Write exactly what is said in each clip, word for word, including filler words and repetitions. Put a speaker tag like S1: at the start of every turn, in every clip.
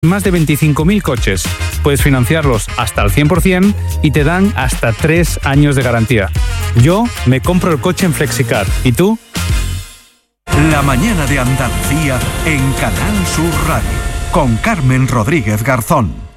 S1: Más de veinticinco mil coches. Puedes financiarlos hasta al cien por ciento y te dan hasta tres años de garantía. Yo me compro el coche en Flexicar. ¿Y tú?
S2: La mañana de Andalucía en Canal Sur Radio. Con Carmen Rodríguez Garzón.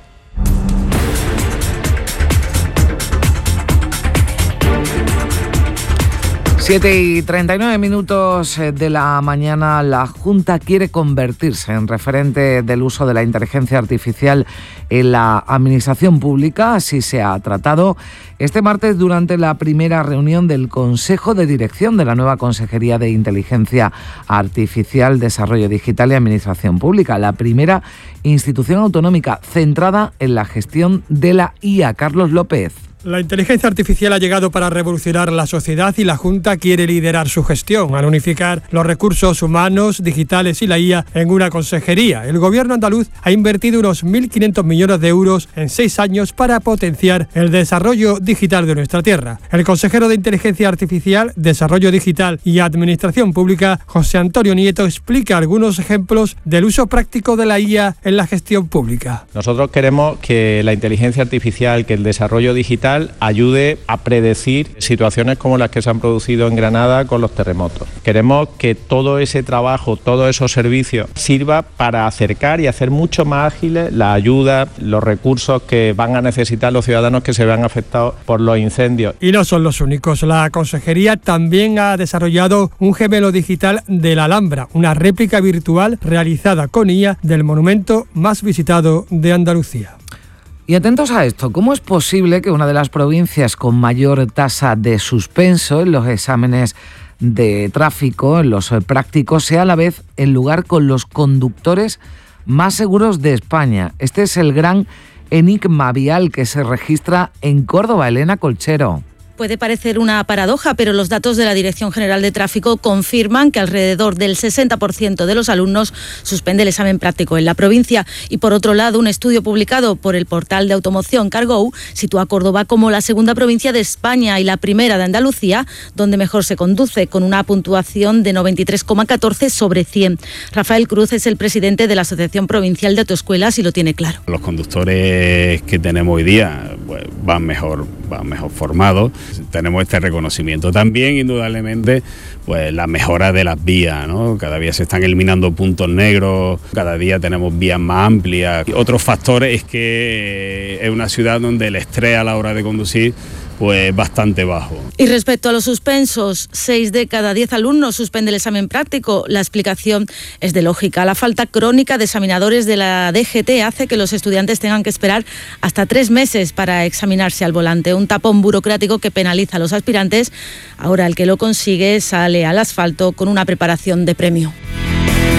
S3: siete y treinta y nueve minutos de la mañana. La Junta quiere convertirse en referente del uso de la inteligencia artificial en la administración pública. Así se ha tratado este martes durante la primera reunión del Consejo de Dirección de la nueva Consejería de Inteligencia Artificial, Desarrollo Digital y Administración Pública, la primera institución autonómica centrada en la gestión de la I A. Carlos López.
S4: La inteligencia artificial ha llegado para revolucionar la sociedad y la Junta quiere liderar su gestión al unificar los recursos humanos, digitales y la I A en una consejería. El gobierno andaluz ha invertido unos mil quinientos millones de euros en seis años para potenciar el desarrollo digital de nuestra tierra. El consejero de Inteligencia Artificial, Desarrollo Digital y Administración Pública, José Antonio Nieto, explica algunos ejemplos del uso práctico de la I A en la gestión pública.
S5: Nosotros queremos que la inteligencia artificial, que el desarrollo digital ayude a predecir situaciones como las que se han producido en Granada con los terremotos. Queremos que todo ese trabajo, todos esos servicios sirva para acercar y hacer mucho más ágiles la ayuda, los recursos que van a necesitar los ciudadanos que se vean afectados por los incendios.
S4: Y no son los únicos. La consejería también ha desarrollado un gemelo digital de la Alhambra, una réplica virtual realizada con I A del monumento más visitado de Andalucía.
S3: Y atentos a esto, ¿cómo es posible que una de las provincias con mayor tasa de suspenso en los exámenes de tráfico, en los prácticos, sea a la vez el lugar con los conductores más seguros de España? Este es el gran enigma vial que se registra en Córdoba. Elena Colchero.
S6: Puede parecer una paradoja, pero los datos de la Dirección General de Tráfico confirman que alrededor del sesenta por ciento de los alumnos suspende el examen práctico en la provincia. Y por otro lado, un estudio publicado por el portal de automoción Cargo sitúa a Córdoba como la segunda provincia de España y la primera de Andalucía, donde mejor se conduce, con una puntuación de noventa y tres coma catorce sobre cien. Rafael Cruz es el presidente de la Asociación Provincial de Autoescuelas y lo tiene claro.
S7: Los conductores que tenemos hoy día pues, van mejor, van mejor formados. Tenemos este reconocimiento. También, indudablemente, pues la mejora de las vías, ¿no? Cada día se están eliminando puntos negros, cada día tenemos vías más amplias. Otros factores es que es una ciudad donde el estrés a la hora de conducir pues bastante bajo.
S6: Y respecto a los suspensos, seis de cada diez alumnos suspende el examen práctico. La explicación es de lógica. La falta crónica de examinadores de la D G T hace que los estudiantes tengan que esperar hasta tres meses para examinarse al volante. Un tapón burocrático que penaliza a los aspirantes. Ahora el que lo consigue sale al asfalto con una preparación de premio.